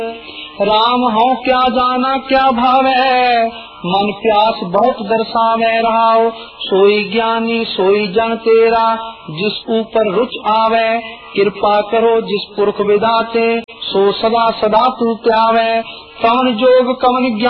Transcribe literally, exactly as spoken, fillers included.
राम हो क्या जाना क्या भावे, मन प्यास बहुत दर्शावे रहाओ। सोई ज्ञानी सोई जन तेरा, जिस ऊपर रुच आवे। कृपा करो जिस पुरख विधाते, सो सदा सदा तू प्यावे। कवन जोग कवन ज्ञान